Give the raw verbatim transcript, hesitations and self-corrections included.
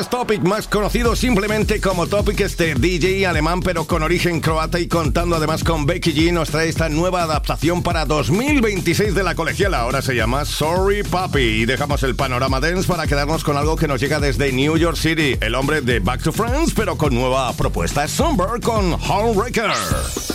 es Topic, más conocido simplemente como Topic. Este D J alemán pero con origen croata y contando además con Becky G, nos trae esta nueva adaptación para dos mil veintiséis de la colegiala. Ahora se llama Sorry Papi. Y dejamos el panorama dance para quedarnos con algo que nos llega desde New York City. El hombre de Back to France pero con nueva propuesta. Sunburn con Homewrecker.